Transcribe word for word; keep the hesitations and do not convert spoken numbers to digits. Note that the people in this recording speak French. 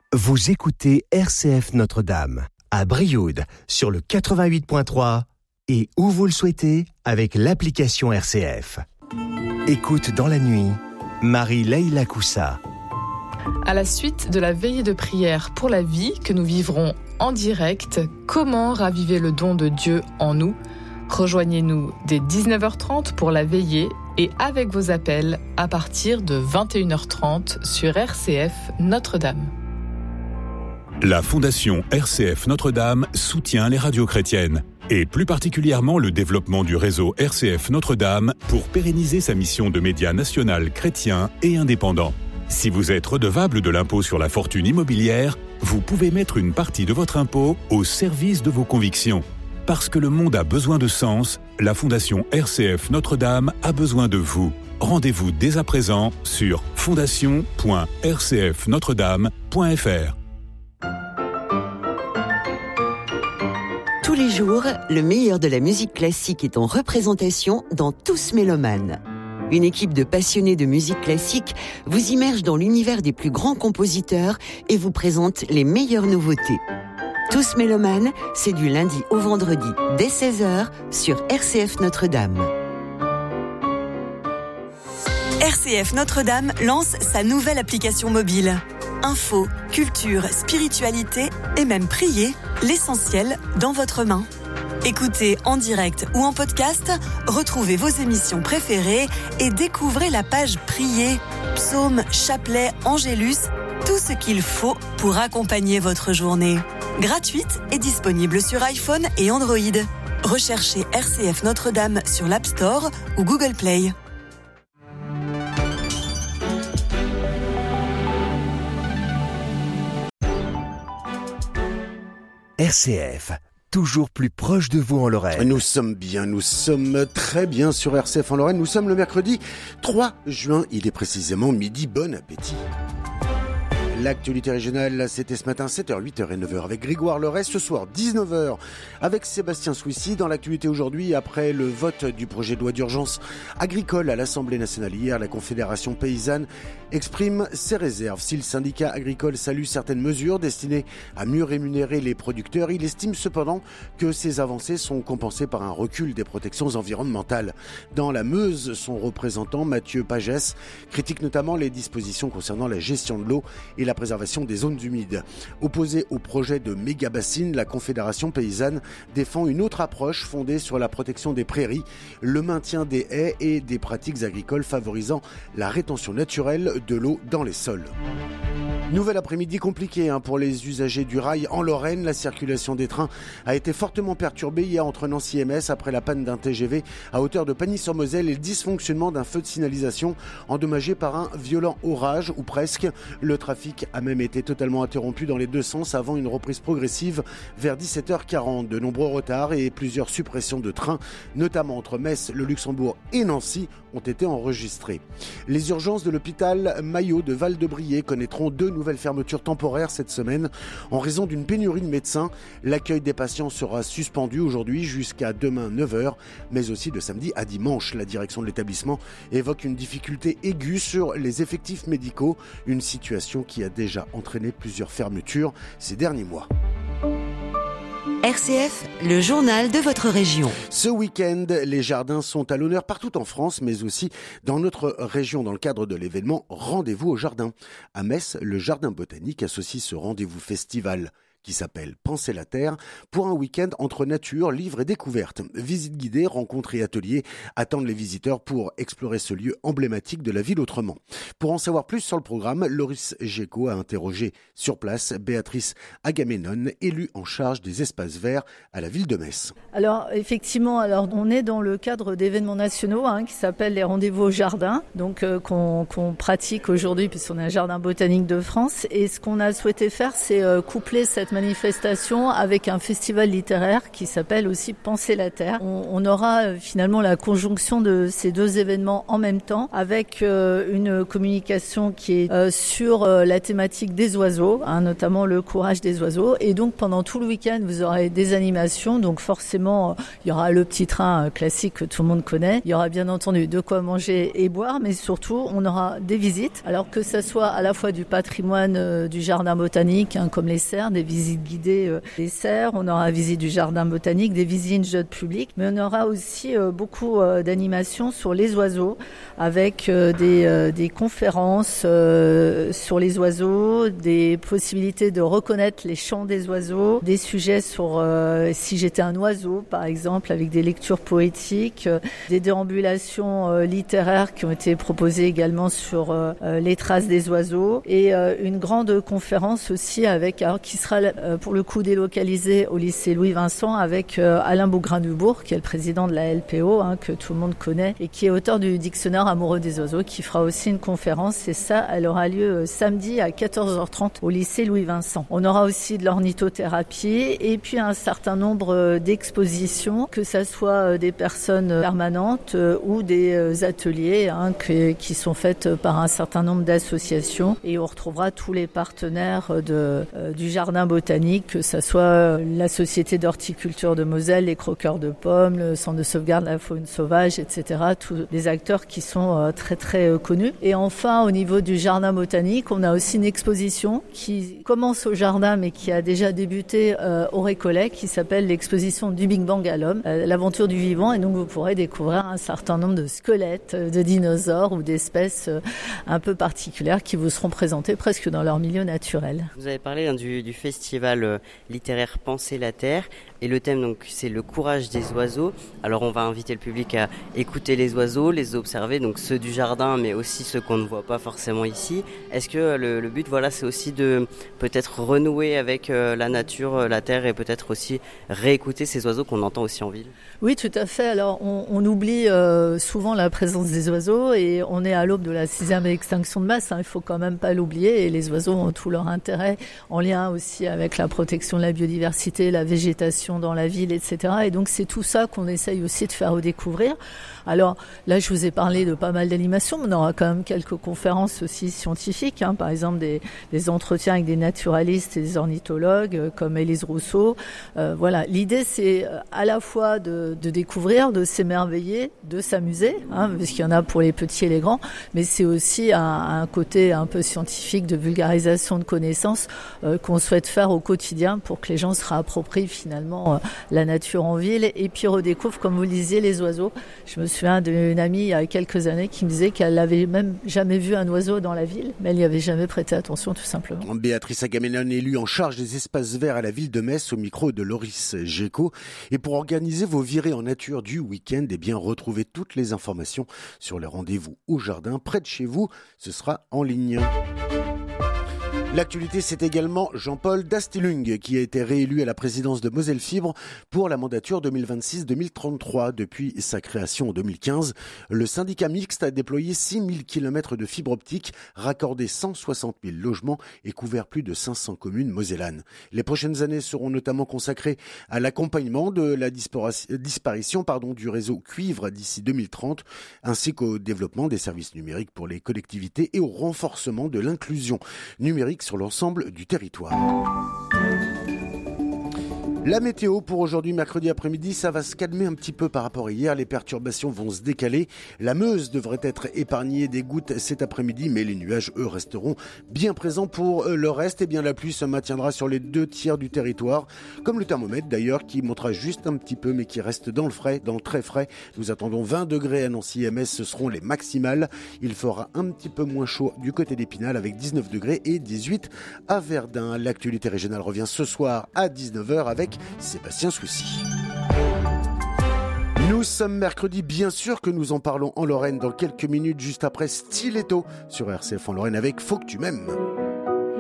Vous écoutez R C F Notre-Dame, à Brioude, sur le quatre-vingt-huit point trois et où vous le souhaitez, avec l'application R C F. Écoute dans la nuit, Marie-Leila Coussa. À la suite de la veillée de prière pour la vie que nous vivrons en direct, comment raviver le don de Dieu en nous ? Rejoignez-nous dès dix-neuf heures trente pour la veillée et avec vos appels à partir de vingt et une heures trente sur R C F Notre-Dame. La Fondation R C F Notre-Dame soutient les radios chrétiennes et plus particulièrement le développement du réseau R C F Notre-Dame pour pérenniser sa mission de média national chrétien et indépendant. Si vous êtes redevable de l'impôt sur la fortune immobilière, vous pouvez mettre une partie de votre impôt au service de vos convictions. Parce que le monde a besoin de sens, la Fondation R C F Notre-Dame a besoin de vous. Rendez-vous dès à présent sur fondation point r c f notre dame point f r. Tous les jours, le meilleur de la musique classique est en représentation dans Tous Mélomanes. Une équipe de passionnés de musique classique vous immerge dans l'univers des plus grands compositeurs et vous présente les meilleures nouveautés. Tous Mélomanes, c'est du lundi au vendredi dès seize heures sur R C F Notre-Dame. R C F Notre-Dame lance sa nouvelle application mobile. Info, culture, spiritualité et même prier, l'essentiel dans votre main. Écoutez en direct ou en podcast, retrouvez vos émissions préférées et découvrez la page Prier, psaumes, chapelets, angélus, tout ce qu'il faut pour accompagner votre journée. Gratuite et disponible sur iPhone et Android. Recherchez R C F Notre-Dame sur l'App Store ou Google Play. R C F, toujours plus proche de vous en Lorraine. Nous sommes bien, nous sommes très bien sur R C F en Lorraine. Nous sommes le mercredi trois juin, il est précisément midi. Bon appétit. L'actualité régionale, c'était ce matin sept heures, huit heures et neuf heures avec Grégoire Leray. Ce soir, dix-neuf heures avec Sébastien Souissy. Dans l'actualité aujourd'hui, après le vote du projet de loi d'urgence agricole à l'Assemblée nationale hier, la Confédération paysanne exprime ses réserves. Si le syndicat agricole salue certaines mesures destinées à mieux rémunérer les producteurs, il estime cependant que ces avancées sont compensées par un recul des protections environnementales. Dans la Meuse, son représentant Mathieu Pagès critique notamment les dispositions concernant la gestion de l'eau et la préservation des zones humides. Opposée au projet de méga-bassine, la Confédération paysanne défend une autre approche fondée sur la protection des prairies, le maintien des haies et des pratiques agricoles favorisant la rétention naturelle de l'eau dans les sols. Nouvel après-midi compliqué hein, pour les usagers du rail en Lorraine. La circulation des trains a été fortement perturbée hier entre Nancy et Metz après la panne d'un T G V à hauteur de Pagny-sur-Moselle et le dysfonctionnement d'un feu de signalisation endommagé par un violent orage ou presque. Le trafic a même été totalement interrompu dans les deux sens avant une reprise progressive vers dix-sept heures quarante. De nombreux retards et plusieurs suppressions de trains, notamment entre Metz, le Luxembourg et Nancy, ont été enregistrés. Les urgences de l'hôpital Maillot de Val-de-Briey connaîtront deux nouvelles fermetures temporaires cette semaine en raison d'une pénurie de médecins. L'accueil des patients sera suspendu aujourd'hui jusqu'à demain neuf heures, mais aussi de samedi à dimanche. La direction de l'établissement évoque une difficulté aiguë sur les effectifs médicaux, une situation qui a déjà entraîné plusieurs fermetures ces derniers mois. R C F, le journal de votre région. Ce week-end, les jardins sont à l'honneur partout en France, mais aussi dans notre région, dans le cadre de l'événement Rendez-vous au jardin. À Metz, le jardin botanique associe ce rendez-vous festival qui s'appelle Penser la Terre, pour un week-end entre nature, livres et découvertes. Visites guidées, rencontres et ateliers attendent les visiteurs pour explorer ce lieu emblématique de la ville autrement. Pour en savoir plus sur le programme, Loris Géco a interrogé sur place Béatrice Agamemnon, élue en charge des espaces verts à la ville de Metz. Alors effectivement, alors on est dans le cadre d'événements nationaux hein, qui s'appellent les Rendez-vous au jardin, donc euh, qu'on, qu'on pratique aujourd'hui puisqu'on a un jardin botanique de France. Et ce qu'on a souhaité faire, c'est euh, coupler cette manifestation avec un festival littéraire qui s'appelle aussi Penser la Terre. On, on aura euh, finalement la conjonction de ces deux événements en même temps avec euh, une communication qui est euh, sur euh, la thématique des oiseaux, hein, notamment le courage des oiseaux. Et donc pendant tout le week-end, vous aurez des animations. Donc forcément, euh, il y aura le petit train euh, classique que tout le monde connaît. Il y aura bien entendu de quoi manger et boire, mais surtout, on aura des visites. Alors que ça soit à la fois du patrimoine euh, du jardin botanique, hein, comme les serres, des visites guidées euh, des serres. On aura visite du jardin botanique, des visites jeunes publics, mais on aura aussi euh, beaucoup euh, d'animations sur les oiseaux, avec euh, des, euh, des conférences euh, sur les oiseaux, des possibilités de reconnaître les chants des oiseaux, des sujets sur euh, si j'étais un oiseau, par exemple, avec des lectures poétiques, euh, des déambulations euh, littéraires qui ont été proposées également sur euh, les traces des oiseaux, et euh, une grande conférence aussi avec, alors, qui sera euh, pour le coup délocalisée au lycée Louis Vincent, avec euh, Alain Bougrain-Dubourg, qui est le président de la L P O, hein, que tout le monde connaît, et qui est auteur du dictionnaire amoureux des oiseaux, qui fera aussi une conférence, et ça, elle aura lieu euh, samedi à quatorze heures trente au lycée Louis Vincent. On aura aussi de l'ornithothérapie, et puis un certain nombre euh, d'expositions, que ça soit euh, des personnes permanentes euh, ou des euh, ateliers, hein, que, qui sont faites par un certain nombre d'associations, et on retrouvera tous les partenaires de, euh, du jardin botanique, que ça soit la Société d'horticulture de Moselle, les croqueurs de pommes, le Centre de sauvegarde de la faune sauvage, et cetera. Tous les acteurs qui sont euh, très très euh, connus. Et enfin, au niveau du jardin botanique, on a aussi une exposition qui commence au jardin, mais qui a déjà débuté euh, au Récollet, qui s'appelle l'exposition du Big Bang à l'homme, euh, l'aventure du vivant. Et donc vous pourrez découvrir un certain nombre de squelettes euh, de dinosaures ou d'espèces euh, un peu particulières qui vous seront présentées presque dans leur milieu naturel. Vous avez parlé hein, du, du festival euh, littéraire Penser la Terre, et le thème donc c'est le courage des oiseaux. Alors on va inviter le public à écouter les oiseaux, les observer, donc ceux du jardin, mais aussi ceux qu'on ne voit pas forcément ici. Est-ce que le, le but, voilà, c'est aussi de peut-être renouer avec euh, la nature, la terre, et peut-être aussi réécouter ces oiseaux qu'on entend aussi en ville? Oui, tout à fait. Alors on, on oublie euh, souvent la présence des oiseaux, et on est à l'aube de la sixième extinction de masse, hein, il faut quand même pas l'oublier, et les oiseaux ont tout leur intérêt, en lien aussi avec la protection de la biodiversité, la végétation dans la ville, et cetera. Et donc c'est tout ça qu'on essaye aussi de faire redécouvrir. Alors là, je vous ai parlé de pas mal d'animations, mais on aura quand même quelques conférences aussi scientifiques, hein, par exemple des, des entretiens avec des naturalistes et des ornithologues euh, comme Élise Rousseau. Euh, voilà, l'idée c'est euh, à la fois de, de découvrir, de s'émerveiller, de s'amuser, hein, parce qu'il y en a pour les petits et les grands, mais c'est aussi un, un côté un peu scientifique de vulgarisation de connaissances euh, qu'on souhaite faire au quotidien pour que les gens se réapproprient finalement euh, la nature en ville, et puis redécouvrent, comme vous le disiez, les oiseaux. Je me souviens d'une amie il y a quelques années qui me disait qu'elle n'avait même jamais vu un oiseau dans la ville, mais elle n'y avait jamais prêté attention, tout simplement. Béatrice Agamemnon, élue en charge des espaces verts à la ville de Metz, au micro de Loris Géco. Et pour organiser vos virées en nature du week-end, eh bien, retrouvez toutes les informations sur les rendez-vous au jardin près de chez vous. Ce sera en ligne. L'actualité, c'est également Jean-Paul Dastelung qui a été réélu à la présidence de Moselle Fibre pour la mandature deux mille vingt-six deux mille trente-trois. Depuis sa création en deux mille quinze, le syndicat mixte a déployé six mille kilomètres de fibre optique, raccordé cent soixante mille logements et couvert plus de cinq cents communes mosellanes. Les prochaines années seront notamment consacrées à l'accompagnement de la disparition pardon, du réseau cuivre d'ici deux mille trente, ainsi qu'au développement des services numériques pour les collectivités et au renforcement de l'inclusion numérique sur l'ensemble du territoire. La météo pour aujourd'hui, mercredi après-midi, ça va se calmer un petit peu par rapport à hier. Les perturbations vont se décaler. La Meuse devrait être épargnée des gouttes cet après-midi, mais les nuages, eux, resteront bien présents pour le reste. Et bien, la pluie se maintiendra sur les deux tiers du territoire, comme le thermomètre d'ailleurs, qui montera juste un petit peu, mais qui reste dans le frais, dans le très frais. Nous attendons vingt degrés à Nancy et Metz, ce seront les maximales. Il fera un petit peu moins chaud du côté d'Épinal avec dix-neuf degrés et dix-huit à Verdun. L'actualité régionale revient ce soir à dix-neuf heures avec Sébastien Soucy. Nous sommes mercredi, bien sûr que nous en parlons en Lorraine dans quelques minutes, juste après Stiletto sur R C F en Lorraine avec Faut que tu m'aimes.